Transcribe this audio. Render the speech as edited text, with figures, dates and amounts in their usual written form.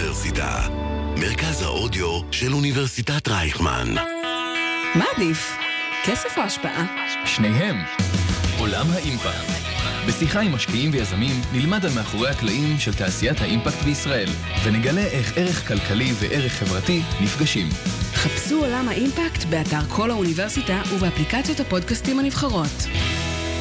האוניברסיטה, מרכז האודיו של אוניברסיטת רייכמן. מה עדיף? כסף או השפעה? שניהם. עולם האימפקט. בשיחה עם משקיעים ויזמים נלמד על מאחורי הקלעים של תעשיית האימפקט בישראל, ונגלה איך ערך כלכלי וערך חברתי נפגשים. חפשו עולם האימפקט באתר כל האוניברסיטה ובאפליקציות הפודקאסטים הנבחרות.